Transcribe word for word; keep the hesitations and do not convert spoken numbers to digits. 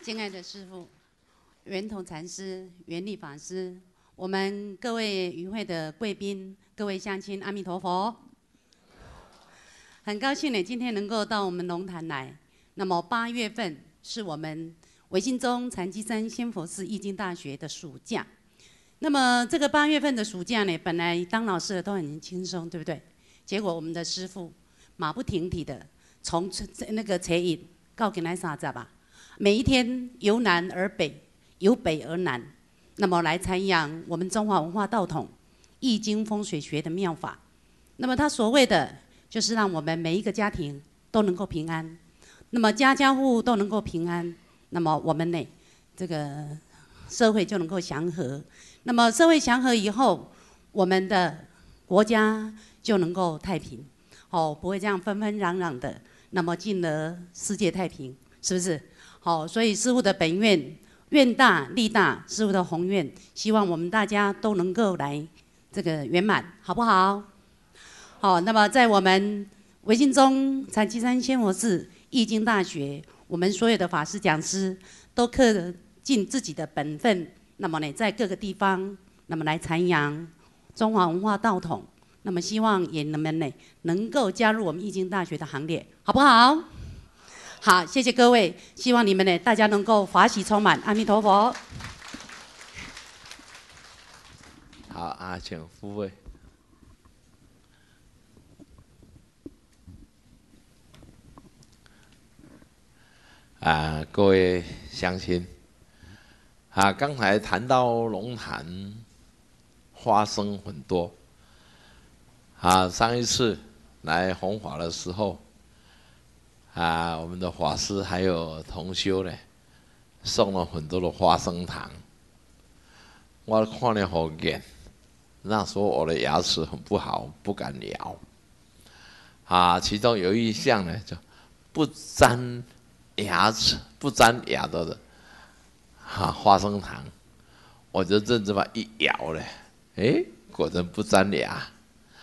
敬爱的师父、圆通禅师、圆力法师，我们各位与会的贵宾、各位乡亲，阿弥陀佛！很高兴呢，今天能够到我们龙潭来。那么八月份是我们唯心宗禅机山仙佛寺易经大学的暑假。那么这个八月份的暑假呢，本来当老师的都很轻松，对不对？结果我们的师父马不停蹄的从那个车引到给来三十吧。每一天由南而北，由北而南，那么来阐扬我们中华文化道统易经风水学的妙法。那么他所谓的就是让我们每一个家庭都能够平安，那么家家户户都能够平安，那么我们呢，这个社会就能够祥和。那么社会祥和以后，我们的国家就能够太平，哦，不会这样纷纷攘攘的，那么进而世界太平，是不是？好，所以师父的本愿愿大力大，师父的宏愿，希望我们大家都能够来这个圆满，好不好？好，那么在我们唯心宗禅机山仙佛寺易经大学，我们所有的法师讲师都恪尽自己的本分，那么呢，在各个地方，那么来阐扬中华文化道统，那么希望也能们呢能够加入我们易经大学的行列，好不好？好，谢谢各位，希望你们呢，大家能够法喜充满，阿弥陀佛。 好啊，请复位。啊，各位乡亲，啊，刚才谈到龙潭花生很多，啊，上一次来弘法的时候。啊，我们的法师还有同修呢，送了很多的花生糖。我看了好眼，那时候我的牙齿很不好，不敢咬。啊，其中有一项呢，就不沾牙齿、不沾牙的，啊，花生糖，我就认真把一咬呢，哎，果然不沾牙。